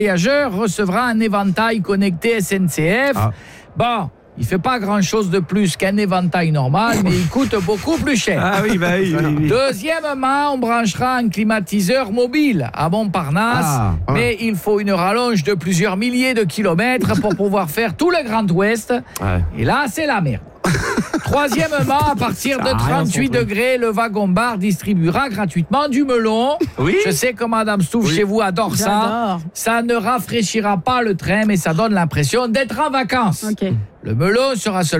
voyageur recevra un éventail connecté SNCF. Bon, il fait pas grand-chose de plus qu'un éventail normal, mais il coûte beaucoup plus cher. Ah oui, bah oui. Deuxièmement, on branchera un climatiseur mobile à Montparnasse, mais il faut une rallonge de plusieurs milliers de kilomètres pour pouvoir faire tout le Grand Ouest. Et là, c'est la merde. Troisièmement, à partir de 38 degrés, le wagon-bar distribuera gratuitement du melon. Oui. Je sais que Madame Stouff chez vous adore ça. Ça ne rafraîchira pas le train, mais ça donne l'impression d'être en vacances. Le melon sera seulement